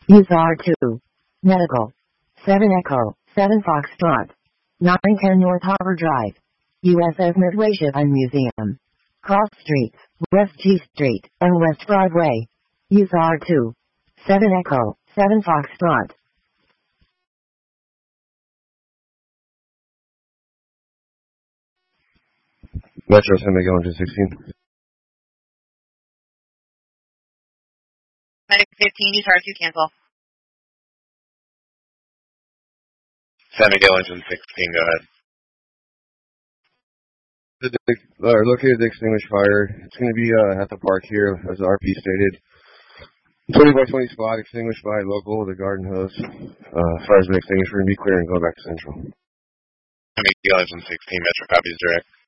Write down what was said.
Use R2. Medical. 7 Echo, 7 Foxtrot. 910 North Harbor Drive. USS Midway Ship and Museum. Cross Streets, West G Street, and West Broadway. Use R2. 7 Echo, 7 Foxtrot. Metro San Miguel Engine 16. Medic 15, use R2, cancel. San Miguel Engine 16, go ahead. Located the extinguished fire. It's going to be at the park here, as the RP stated. 20 by 20 spot, extinguished by local with a garden hose. Fire's been extinguished. We're going to be clear and go back to Central. San Miguel Engine 16, Metro copies direct.